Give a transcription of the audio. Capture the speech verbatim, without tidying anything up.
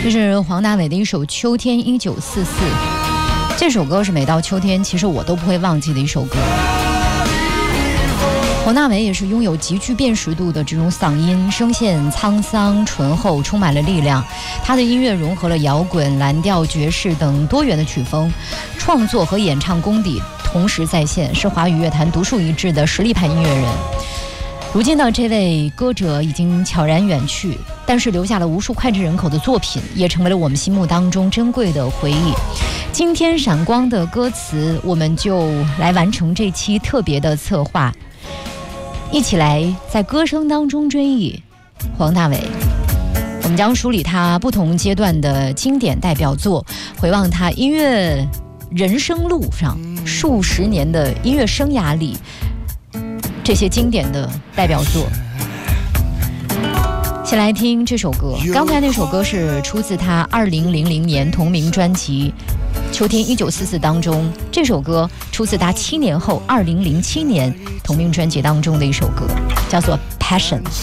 这是黄大炜的一首《秋天一九四四》，这首歌是每到秋天其实我都不会忘记的一首歌。黄大炜也是拥有极具辨识度的这种嗓音，声线沧桑醇厚，充满了力量。他的音乐融合了摇滚、蓝调、爵士等多元的曲风，创作和演唱功底同时在线，是华语乐坛独树一帜的实力派音乐人。如今呢，这位歌者已经悄然远去，但是留下了无数脍炙人口的作品，也成为了我们心目当中珍贵的回忆。今天闪光的歌词，我们就来完成这期特别的策划，一起来在歌声当中追忆黄大炜。我们将梳理他不同阶段的经典代表作，回望他音乐人生路上数十年的音乐生涯里这些经典的代表作。先来听这首歌，刚才那首歌是出自他二零零零年同名专辑《秋天一九四四》当中，这首歌出自他七年后二零零七年同名专辑当中的一首歌，叫做《Passion》。